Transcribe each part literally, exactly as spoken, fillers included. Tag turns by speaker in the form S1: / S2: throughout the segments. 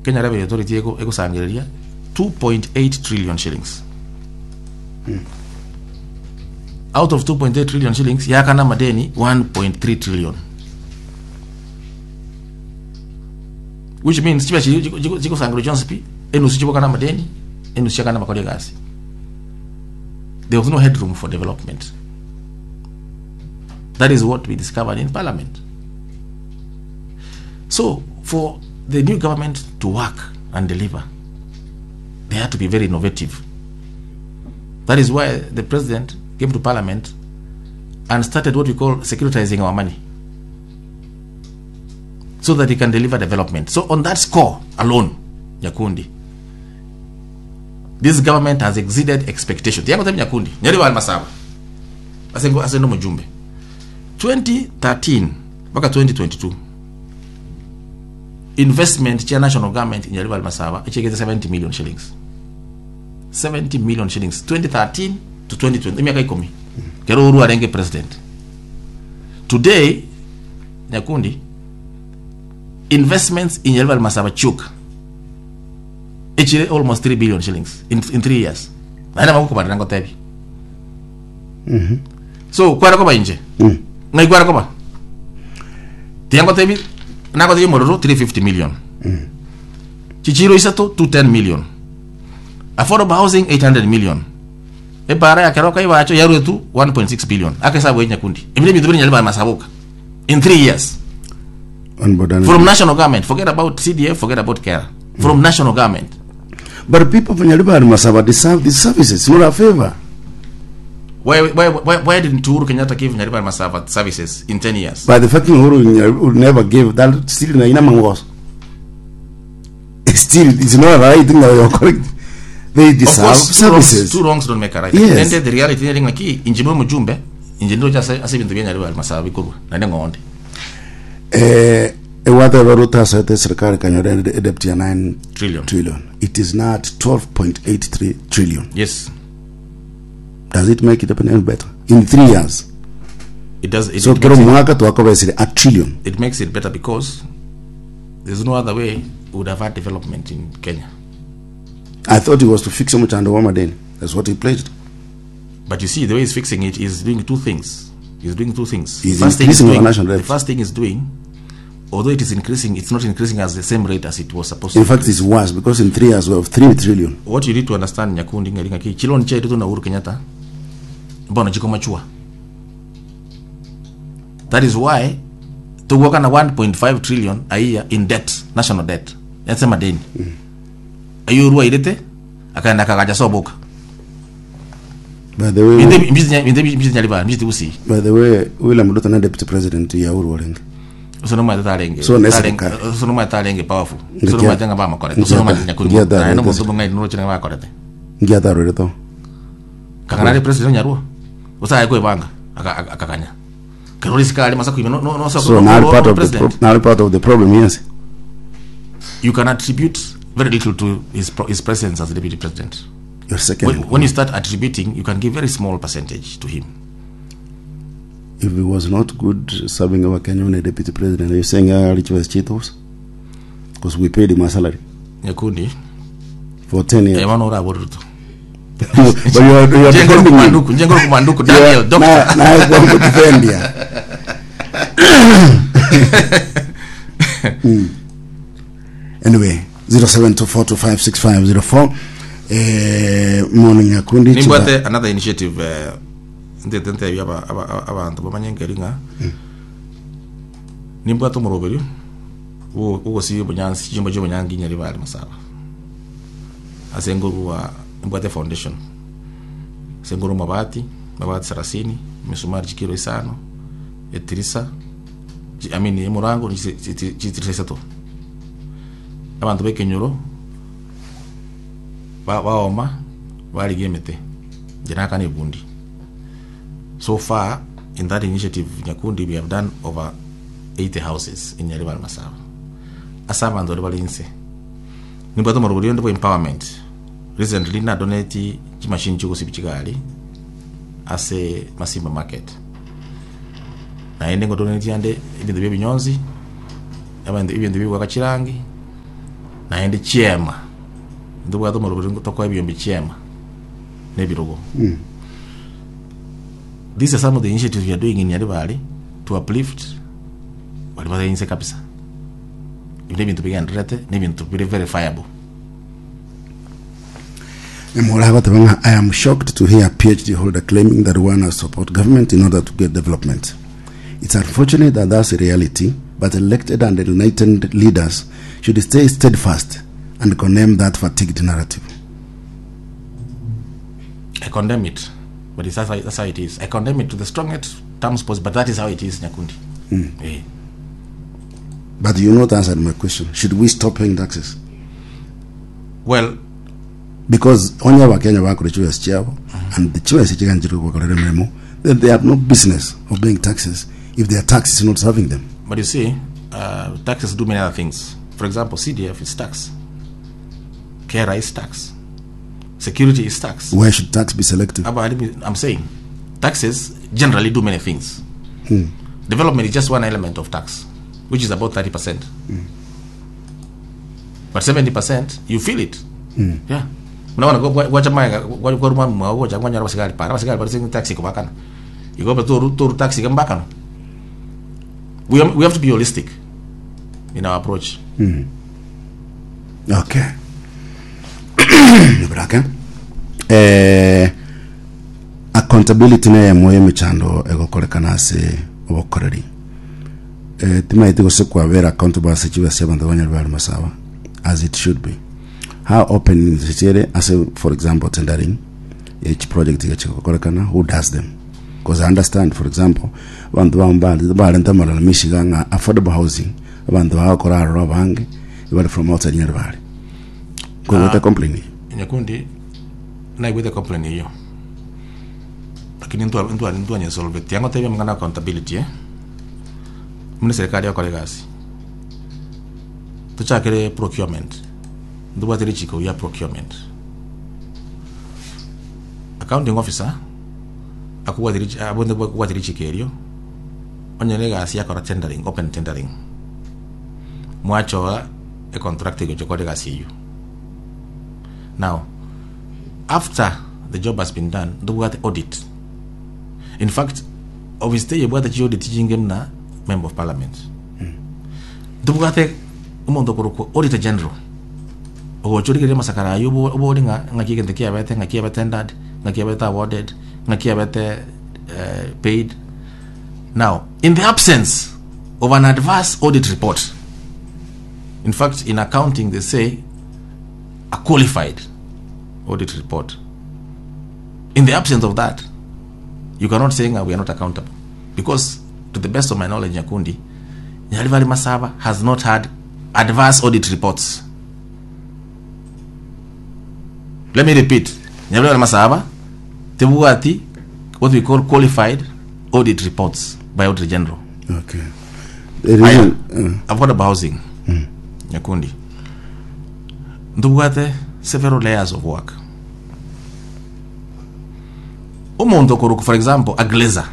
S1: Kenya Revenue Authority eko eko sangiria two point eight trillion shillings. Hmm. Out of two point eight trillion shillings, yakana madeni one point three trillion. Which means chiba chiko chiko sangiro Johnspi enu sichibo kana madeni enu sichakana makode gasi. There was no headroom for development. That is what we discovered in Parliament. So, for the new government to work and deliver, they had to be very innovative. That is why the president came to Parliament and started what we call securitizing our money, so that he can deliver development. So on that score alone, Nyakundi, this government has exceeded expectations. Yango temi Nyakundi, nyariwa almasaba. Asengo asendo mjumbe. twenty thirteen mpaka twenty twenty-two. Investment cha national government in Nyariwa almasaba ichegeze seventy million shillings. seventy million shillings twenty thirteen to twenty twenty. Miaka ikomi. Kero Uhuru arenge president. Today, Nyakundi, investments in Nyariwa almasaba choke. It's almost three billion shillings in in three years. Naenda makuko bana ngo tebi. Mhm. So kwara ko ba inje. Mhm. Ngai kwara ko ba. Tiango tebi na ko tebi mororo three hundred fifty million. Mhm. Chichiro isato two hundred ten million. Affordable housing eight hundred million. E para ya keroka iba acho yaru tu one point six billion. Akesa bo Nyakundi. Emile mitubiri Nyariwa almasabuka in three years. From national government, forget about C D F, forget about care. From national government.
S2: But people from Nyariwa almasaba deserve these services. It's not a favor.
S1: Why, why, why, why didn't Uhuru Kenyatta give Nyariwa almasaba services in ten years?
S2: By the fact Uhuru never gave that, still na ina mangos. Still, it's not a right thing that you're correct. They deserve
S1: of course,
S2: services.
S1: Two wrongs, two wrongs don't make a right.
S2: Yes.
S1: And the reality is like injimu mjumbe, injimu just ase bintu bya Nyariwa almasaba bikuru. Na ndengo onde.
S2: Eh E wata baruta sa te serikali kanyore debt ya nine
S1: trillion.
S2: trillion. It is not twelve point eight three trillion.
S1: Yes.
S2: Does it make it happen any better? In three years.
S1: It does. It,
S2: so
S1: it,
S2: kero
S1: makes
S2: mwaka tu akobesile a trillion.
S1: It makes it better because there's no other way we would have had development in Kenya.
S2: I thought it was to fix so much under Wamadeni. That's what he pledged.
S1: But you see, the way he's fixing it is doing two things. He's doing two things.
S2: He's
S1: the first thing
S2: increasing
S1: doing,
S2: our national
S1: The
S2: debt.
S1: first thing is doing, although it is increasing, it's not increasing at the same rate as it was supposed to.
S2: In fact, it's worse because in three years we have three trillion.
S1: What you need to understand, Nyakundi, ngalinga ki chilo nche ito na Uhuru Kenyatta, mbona chiko machua. That is why to work on a one point five trillion a year in debt, national debt. Yatse madeni. Mm. Ayu ruwa idete, akaenda kakaja soboka.
S2: By the way,
S1: Minde mbizi minde mbizi Nyariwa, mbizi usi.
S2: by the way, William Ruto na deputy president ya Uhuru Walenga.
S1: So no matter talenge.
S2: So
S1: talenge. So no matter talenge powerful. So no matter nga ba makore. So no matter Nyakundi. Na no muso ngai no chine ba korete.
S2: Ngia daro reto.
S1: Kakana president Nyarua. Usa ayiko ibanga akakanya. Karoli sikali masako no no no
S2: so now part of the now part of the problem, yes.
S1: You can attribute very little to his his presence as the deputy president.
S2: Your second.
S1: When, when you start attributing, you can give very small percentage to him.
S2: If it was not good serving our Kenyan deputy president, are you saying uh, Rich was cheatos? Because we paid him a salary.
S1: Nyakundi.
S2: For ten years.
S1: I want to know about it.
S2: But you are, you are defending
S1: kumanduku, njengo kumanduku, Daniel, doctor.
S2: Na, na, going to defend ya. mm. Anyway, zero seven two four two five six five zero four. Eh, morning Nyakundi.
S1: Nimbate another initiative. Uh, Ndetente yaba aba abantu bamanyengeringa. Nimbate umuroberi. Wo wo si bunyansi jimbo jimbo nyangi Nyariwa almasaba. Asenguru wa Mbwate Foundation. Senguru mabati, mabati sarasini, misumari chikiro isano, etirisa, amini murango ni chitirisa to. Abantu bekenyoro ba baoma bali gemete. Jenaka ni bundi. So far in that initiative Nyakundi, we have done over eighty houses in Nyariwa almasaba. Asaba ndo balinse. Nimbate morobori ndo empowerment. Recently na donate machine chuko sipichigali as a Masimba market. Na ende ngo donate yande ibintu byo binyonzi abandi ibintu byo kwakachirangi na ende chiema nduwa to moro to ko ebiyombi chiema ne birogo.
S2: Mm.
S1: These are some of the initiatives we are doing in Nyaribari to uplift whatever they inse kabisa. If they to be rete, they to be verifiable.
S2: I am shocked to hear a PhD holder claiming that one has support government in order to get development. It's unfortunate that that's a reality, but elected and enlightened leaders should stay steadfast and condemn that fatigued narrative.
S1: I condemn it, but it's that's how, that's how it is. I condemn it to the strongest terms possible, but that is how it is, Nyakundi.
S2: Mm.
S1: Yeah.
S2: But you not answered my question. Should we stop paying taxes?
S1: Well,
S2: because only our Kenya work the choice chiavo and the choice memo, then they have no business of paying taxes if their tax is not serving them.
S1: But you see, uh, taxes do many other things. For example, C D F is tax, K R I is tax, security is tax.
S2: Why should tax be selective?
S1: I'm saying taxes generally do many things.
S2: Hmm.
S1: Development is just one element of tax, which is about thirty percent.
S2: Mm.
S1: But seventy percent, you feel it.
S2: Mm.
S1: Yeah. Mnaona kwa chama kwa kwa ruma mwa cha kwanya basigari para basigari para sing taxi kubakana. You go to to taxi kambakana. We we have to be holistic in our approach.
S2: Mm. Okay. Nibraka. Eh accountability na moyo michando egokorekana se obokoreri. Eh tima itiko se kwa vera accountable se chiwa se bantu banyarwara masawa as it should be. How open in the city, as a, for example, tendering each project who does them? Because I understand, for example, when the one band, the bar and the Michigan affordable housing, when the Hakora Robang, you from outside nearby. Go with a complaint.
S1: In a kundi, na with a complaint here. Lakini into into into any solve it. Yango tebe mngana accountability eh. Mune serikali yako legasi. Tuchakere procurement. The water chico, we have procurement. Accounting officer, akuwa diri, abonde water chicario, onyenega asiya kora tendering, open tendering. Mwacho a contract to chokode gasiyo. Now, after the job has been done, do what audit. In fact, obviously you bought the teaching him na member of parliament. Do what umondo koroko auditor general. O churi kire masakara yubo obodi nga ngaki kente kia bete ngaki bete tendered ngaki bete awarded ngaki bete uh, paid. Now, in the absence of an adverse audit report, in fact, in accounting they say a qualified audit report. In the absence of that, you cannot say we are not accountable, because to the best of my knowledge, Nyakundi, Nyaribari Masaba has not had adverse audit reports. Let me repeat. Nyaribari Masaba, Tebuati, what we call qualified audit reports by Auditor General.
S2: Okay.
S1: Aya, uh, affordable housing.
S2: Mm.
S1: Nyakundi. Ndubuate several layers of work. Omondo koroko, for example, a glazer.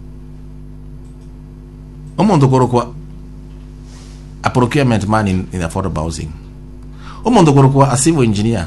S1: Omondo koroko a procurement man in, in affordable housing. Omondo koroko a civil engineer.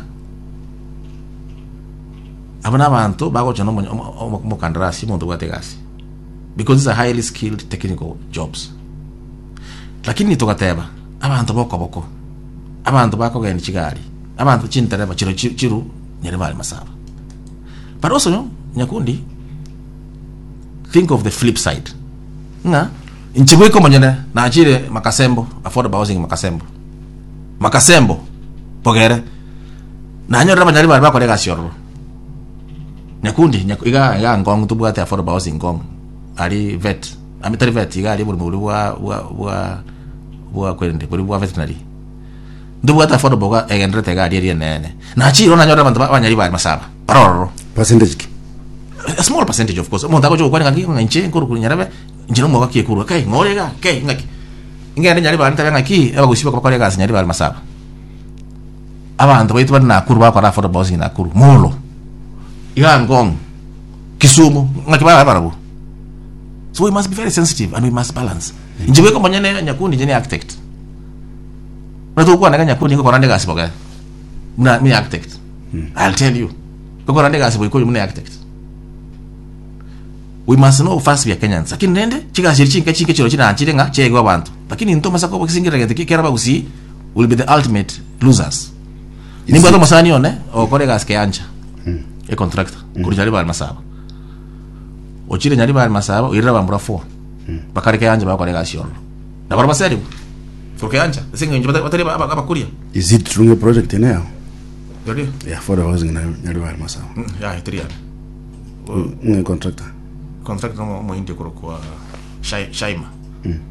S1: Abana bantu bago chano mo mo kandarasi mo ndubuate gasi. Because these are highly skilled technical jobs. Lakini tokateba abantu boko boko. Abantu bako gani chigari. Abantu chintereba chiro chiru Nyaribari Masaba. But also, no, Nyakundi, think of the flip side. Nga inchibwiko monyene na achire Makasembo, affordable housing Makasembo. Makasembo pogere. Na anyoreba Nyaribari bako lega sioro. Nyakundi nyaku iga iga ngong tubuate affordable housing ngong. Ali vet. Amitari vet iga ali bulu wa wa wa wa kwende bulu wa veterinary. Ndubuate affordable ga egendrete ga ali nene. Na achiro na nyoreba bantu Nyaribari Masaba. Paroro.
S2: Percentage.
S1: A small percentage, of course. Mo ndako jo kwani ngaki nganche nkuru kuri Nyarabe. Njino mo gakie kuru kai ngorega kai ngaki. Ingene Nyaribari ntabe ngaki aba gusiba kwa kore gasi Nyaribari Masaba. Abantu baitu bana kuru ba kwa affordable housing na kuru. Molo. Iga ngong. Kisumu ngaki ba barabu. So we must be very sensitive and we must balance. Njiwe ko manyane Nyakundi jeni architect. na to kwa naganya kundi ko rande gas boga muna mi architect hmm. I'll tell you ko rande gas boga ko muna architect. We must know first we are Kenyans. Lakini nende chika shiri chinka chinka chiro china anchire nga chege abantu. Lakini nto masako bakisingira ngete kera bagusi will be the ultimate losers. Nimba to masani one o kore gas ke ancha. Mm. E contractor mm. Kuri jari bal masaba. O chire nyari bal masaba o irra bambura four. Mm. Bakari ke anja ba kore gas yoro. Na barba seri. For ke anja. Singa njaba batari ba ba kuria.
S2: Is it true project now?
S1: Yori?
S2: Yeah, for the housing nyari bal masaba.
S1: Mm. Yeah, three.
S2: Mm, contractor.
S1: Contractor mo mo indi kwa Shaima. Mm. Mm.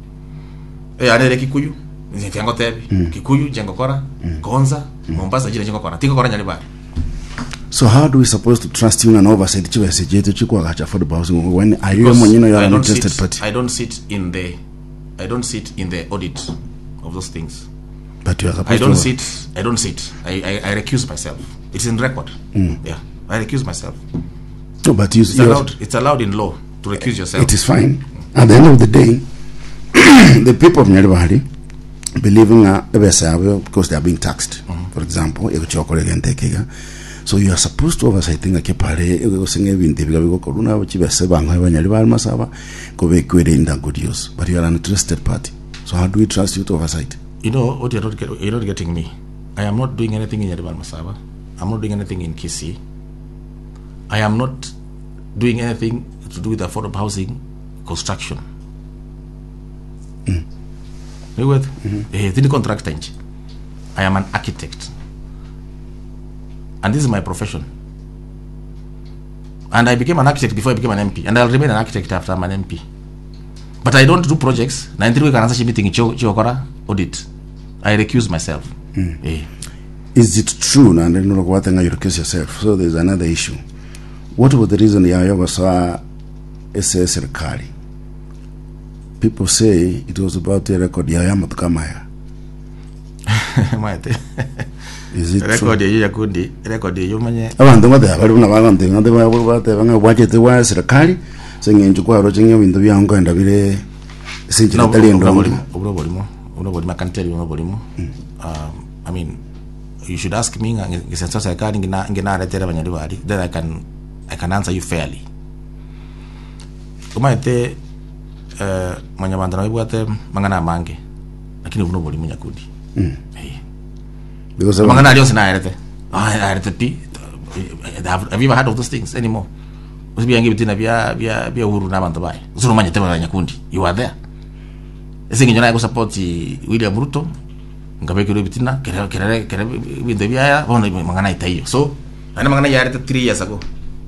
S1: Eh ane Kikuyu, nitengo tebi. Mm. Kikuyu jengo kora, mm. Konza, mm. Mombasa jina jengo kora. Tingo kora nyali bari.
S2: So how do we supposed to trust you and oversight chiwe sejeto chiko agacha for the housing when are you monyino you are an interested
S1: sit,
S2: party?
S1: I don't sit in the I don't sit in the audit of those things.
S2: But you are supposed
S1: I don't
S2: to
S1: sit I don't sit. I I, I recuse myself. It's in record. Mm. Yeah. I recuse myself.
S2: No, but you,
S1: it's allowed. It's allowed in law to recuse yourself.
S2: It is fine. At the end of the day, the people of Nyaribahari believe in a because they are being taxed. Mm-hmm. For example, so you are supposed to oversight things like pare singe bindi bigabigo koruna bachibese bantu abanyaribahari masaba ko bekwere in good use. But you are an interested party. So how do we trust you to oversight?
S1: You know what you're not get, you're not getting me. I am not doing anything in Nyaribahari Masaba. I'm not doing anything in Kisii. I am not doing anything to do with affordable housing construction. Mm. You with? Mm-hmm. Contractor. I am an architect. And this is my profession. And I became an architect before I became an M P. And I'll remain an architect after I'm an M P. But I don't do projects. ninety-three can answer meeting Chiokora audit. I recuse myself. Mm. Yeah.
S2: Is it true? And I don't know what thing you recuse yourself. So there's another issue. What was the reason Yayo saw S S Serikali? People say it was about the record Yaya Matukamaya. Is it
S1: record ya kundi record ya manye
S2: abantu bade bari buna bagande ngande babo bate banga bwajete wa Serikali sengenje kwa rojenye bintu byango enda bire sinjira tali ndo
S1: ubwo bolimo ubwo bolimo kanteli ubwo bolimo um I mean you should ask me ngisensa Serikali ngina ngina retera abanyaribari then I can I can answer you fairly. Kuma ite eh manyabanda na bwate mangana mange lakini uno boli munyakundi. Mm. Eh.
S2: Because
S1: mangana alio sina erete. Ah erete pi. Have you ever heard of those things anymore? Usibiange bitina bia bia bia uhuru na bantu bai. Usuru manyete banyakundi. You are there. Esingi njona ko support William Ruto. Ngabe kiro bitina kera kera kera bintu bia bona mangana itayo. So ana mangana yarete three years ago.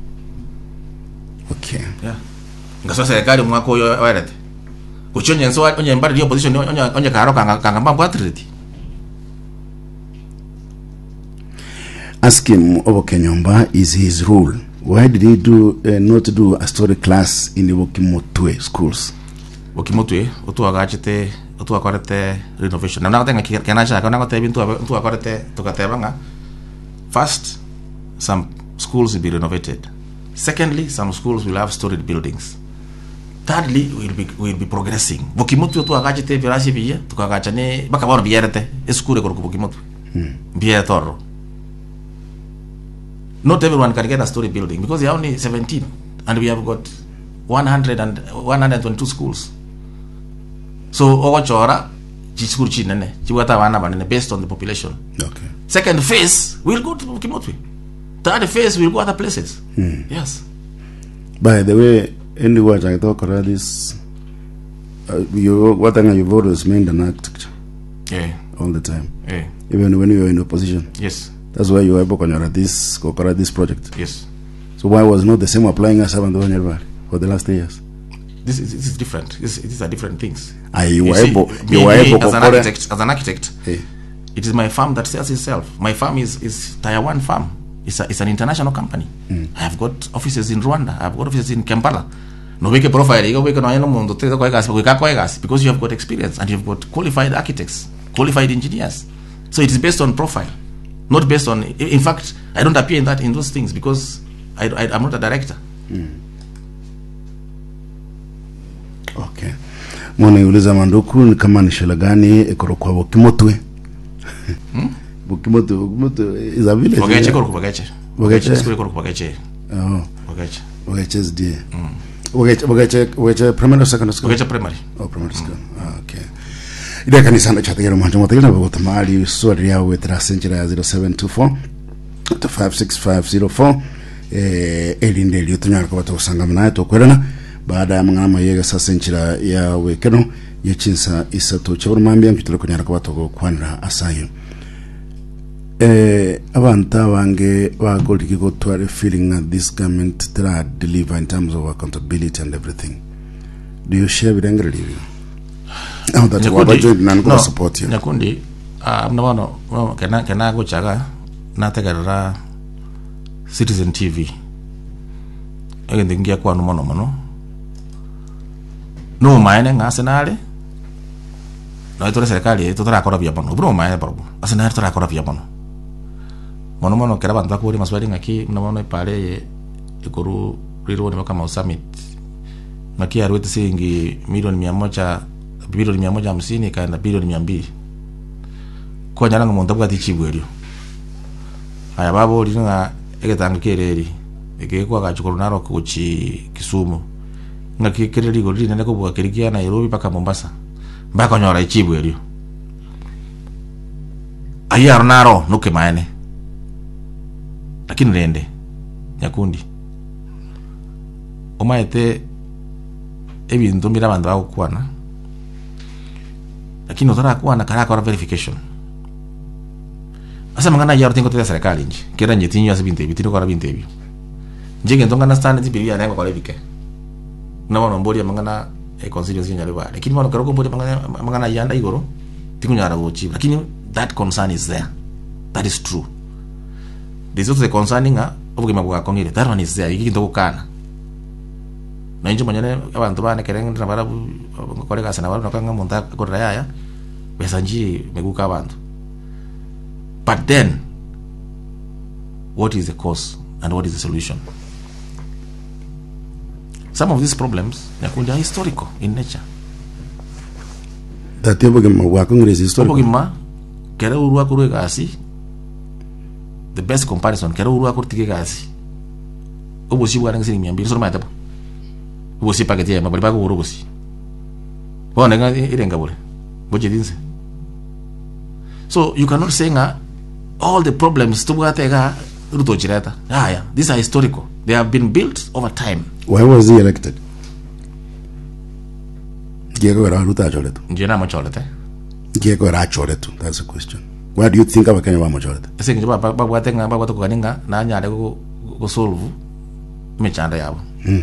S2: Okay.
S1: Yeah. Ngaso Serikali mwako yo warete. Kuchonye nso onye mbali dio position onye onye karo kanga kanga mbambo atreti.
S2: Ask him over Kenyomba is his rule. Why did he do uh, not do a story class in the Wokimotwe schools?
S1: Wokimotwe otu agachete otu akorete renovation. Na natenga kenacha kana kote bintu otu akorete tukatebanga. First, some schools will be renovated. Secondly, some schools will have storied buildings. Thirdly, we'll be we'll be progressing. Wokimotwe otu agachete virasi biye tukagachane bakabona biyerete eskure ko Wokimotwe. Hmm. Biye toro. Not everyone can get a story building because they are only seventeen and we have got one hundred and one hundred twenty-two schools. So ogochora school chinene chiwata wana banene based on the population.
S2: Okay.
S1: Second phase we'll go to Wokimotwe. Third phase we'll go other places. Hmm. Yes.
S2: By the way, any what I talk about this uh, you what I know you've always been an architect.
S1: Yeah.
S2: All the time.
S1: Yeah.
S2: Even when you were in opposition.
S1: Yes.
S2: That's why you were able to this Kokora this project.
S1: Yes.
S2: So why was not the same applying as Seven for the last three years?
S1: This is this is different. This, these are different things.
S2: Ah, you,
S1: you
S2: were
S1: see,
S2: able.
S1: Me,
S2: you were
S1: me,
S2: able.
S1: As an architect, as an architect,
S2: hey.
S1: It is my firm that sells itself. My firm is is Tier One firm. It's a, it's an international company. Mm. I have got offices in Rwanda. I have got offices in Kampala. No make a profile. You go make no mundo because you have got experience and you have got qualified architects, qualified engineers. So it is based on profile. Not based on. In fact, I don't appear in that in those things because I, I I'm not a director.
S2: Mm. Okay. Mwana yuliza manduku ni kama ni shela gani ekoro kwa Wokimotwe Bukimoto Bukimoto is a village.
S1: Bogeche ko Bogeche. Bogeche school ko Bogeche.
S2: Oh.
S1: Bogeche.
S2: Bogeche is there. Bogeche Bogeche Bogeche primary or secondary school?
S1: Bogeche primary.
S2: Oh, primary school. Ah, okay. Ida kanisa ndo chategera mwanjo mwategera bagotamali swali yawe terasenjera ya zero seven two four two five six five zero four eh elinde liyo tunyara ko batosangama naye tokwerana baada ya mwana yega sasenjera yawe keno yachinsa isato chaburu mambya mpitule kunyara ko batoko kwanira asayo eh abantu abange bagoliki go tware feeling that this government that deliver in terms of accountability and everything. Do you share with Angry Living? Oh, that's what I joined and go support you.
S1: Nyakundi, ah, mna wano, kena kena go chaga, na tegera Citizen T V. Ege ndingia kwa no mono mono. No maene nga senale. No itore serikali, itore akora vya bono. Bro maene babu. Asenale itore akora vya bono. Mono mono kera bantu akuri maswali ngaki, mna wano ipale ikuru riro ni kama summit. Makia ruwete singi milioni mia moja bilioni mia moja hamsini kaenda bilioni mia mbili kwa nyara ngo muntu bwati chibweryo aya babo linga egetanga kereri ege kwa gachukuru naro kuchi Kisumu ngaki kereri go linene ko bwa kerikia Nairobi paka Mombasa mbaka nyora ichibweryo aya naro nuke maene lakini rende Nyakundi omaete ebintu mbira bantu bakukwana lakini utara kuwana kara kwa verification asa mangana yaro tingo tete serikali nje kera nyetinyo asa binte bitiro kwa binte bi njenge ndonga na stand ti bibia na kwa levike na wana mbori mangana e consideration nyale ba lakini wana karo mbori mangana mangana yanda igoro tikunyara gochi lakini that concern is there, that is true. This is the concerning a obugima bwa kongire, that one is there ikinto kukana na injo manyane abantu bane kerenge ndabara koleka sana baro nakanga monta korra yaya besanji meguka abantu. But then what is the cause and what is the solution? Some of these problems are historical in nature.
S2: That obugima bwa kongire is historical.
S1: Obugima kera urwa kurwe gasi, the best comparison kera urwa kurtike gasi obosi bwa ngasi mia mbili so matapo obosi paketi ya mabali bako urobosi bona nga irenga bole boje dinse. So you cannot say nga all the problems to bwatega ruto chireta ah yeah, these are historical, they have been built over time.
S2: Why was he elected? Diego era ruta choleto
S1: njena macholete
S2: Diego era choleto, that's the question. Why do you think aba Kenya wa majority?
S1: Ese nje baba baba tenga baba to kaninga na nyale ko ko solve mechanda yabo.
S2: Mm.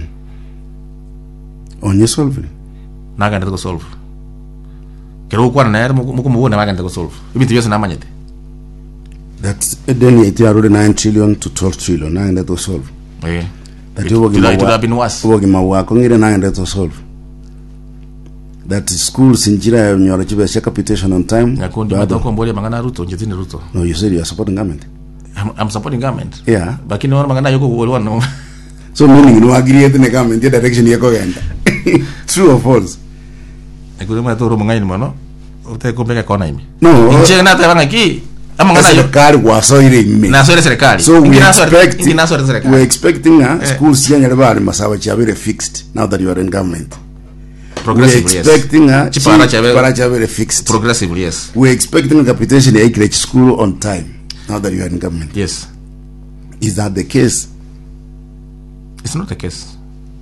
S2: Onye solve.
S1: Na ganda ko solve. Kero kwa na yare muko mubona baganda ko solve. Ibintu byose namanyete.
S2: That's then it are nine trillion to twelve trillion na ganda to solve.
S1: Eh.
S2: That you would
S1: have been worse.
S2: Wogima wa kongire na ganda to solve. That schools in Jira nyora chibe capitation on time.
S1: Nyakundi madoko mbole mangana Ruto njitini Ruto.
S2: No, you said you are supporting government.
S1: I'm, I'm supporting government.
S2: Yeah.
S1: Bakini wana mangana yoko uwelwa no.
S2: So meaning no agree with the government the direction yako genda. True or false?
S1: Ekuri mwa toro mangani mano. Ute kumbeka kona imi.
S2: No.
S1: Nje na ta bangaki. Ama ngana
S2: yo kari waso ire ime.
S1: Na so serikali.
S2: So we expect
S1: na so serikali.
S2: We expecting uh, schools yanya bari masawa chabire fixed now that you are in government.
S1: Progressively,
S2: we're expecting
S1: yes.
S2: a Chipara fixed.
S1: Progressively, yes.
S2: We're expecting a capitation in a school on time now that you are in government.
S1: Yes.
S2: Is that the case?
S1: It's not the case.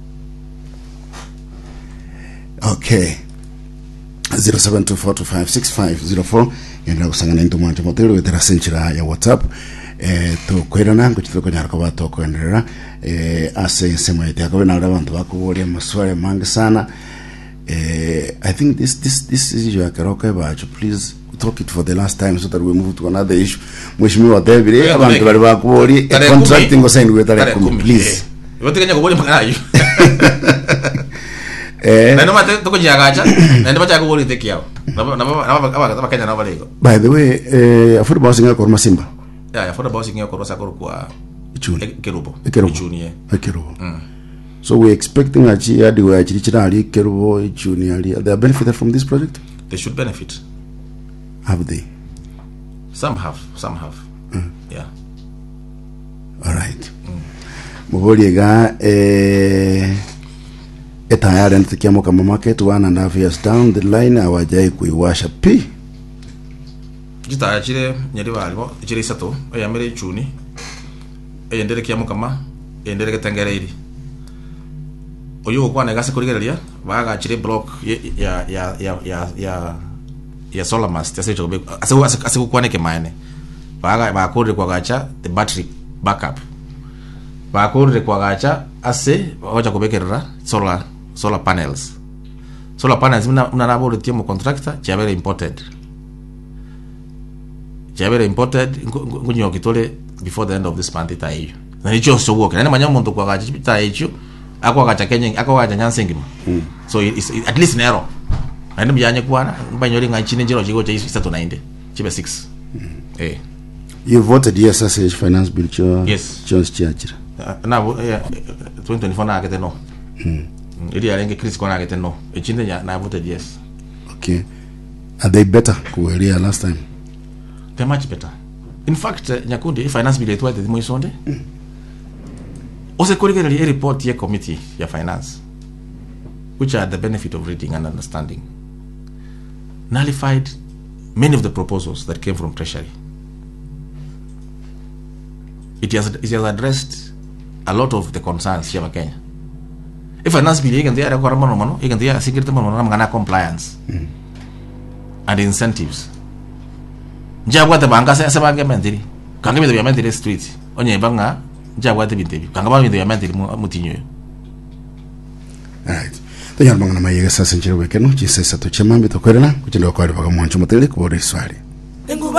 S2: Okay. zero seven two four two five six five zero four yenda kusangana into mwancho motero wetera senchira ya WhatsApp eh to kwirana kuchitira konyara ko bato ko enderera eh ase sema yete akabe na abantu bakubolia maswali mangi sana. Uh, I think this this this issue akaroka bacho, please talk it for the last time so that we move to another issue. Mheshimiwa David abantu bali bakubori contracting go sign with that please.
S1: Yote kenya kubori mkanayo. Eh. Na mate to kujagacha, na ndo bacha kubori teki yao. Na na aba aba Kenya na balego.
S2: By the way, eh affordable housing ko Masimba.
S1: Yeah, affordable housing ko rosa ko kwa
S2: Ichuni.
S1: Kerubo.
S2: Ichuni eh. Kerubo. Mm. So we're expecting a G R D where Chirichirali, Kerubo, Junior, they are benefited from this project?
S1: They should benefit.
S2: Have they?
S1: Some have, some have. Mm. Yeah.
S2: All right. Mugoli ga eh etayari ntikia moka market one and a half years down the line awajai kuiwasha pi.
S1: Jita chile nyeri balibo chile sato ayamere chuni eyendere kia moka ma eyendere ketengere iri. Oyo kwa negase kurigereria baga chile block ya ya ya ya ya ya solar mast ase chobe ase ase kukwane ke maene baga bakore kwa gacha the battery backup bakore kwa gacha ase wacha kubekerera solar solar panels solar panels muna muna nabo le tiemo contractor chabere imported chabere imported ngunyo kitole before the end of this month itayo na hicho so work na manya muntu kwa gacha itayo akwa gacha kenye akwa gacha nyansengima mm. So it's it, at least narrow and byanye kwana mbanyori nga chine njiro chigo cha isato nine chibe six mm. Eh
S2: you voted yes as a finance bill cho
S1: yes
S2: Jones Chiachira
S1: uh, na uh, twenty twenty-four na agete no mm. Ili alenge Chris kona agete no echinde ya na voted yes.
S2: Okay, are they better kuelia last time?
S1: They're much better. In fact uh, Nyakundi finance bill etwa de moisonde mm. Ose kurigerelia a report ya committee ya finance which are the benefit of reading and understanding nullified many of the proposals that came from Treasury. It has, it has addressed a lot of the concerns here in Kenya. If finance bill, you can there require mono mono, you can there security mono mono compliance mm. and incentives. Njagwa te banka se banka mentiri, kanga mi de mentiri street. Onye banga njagwa te bintebi, kanga ba mi de mentiri mutinyo.
S2: Alright. Tanyar mangana mayega sasa njiro wekeno, jise sato chemambi to kwerena, kuchendo kwa kwa mwancho moteli kwa swali.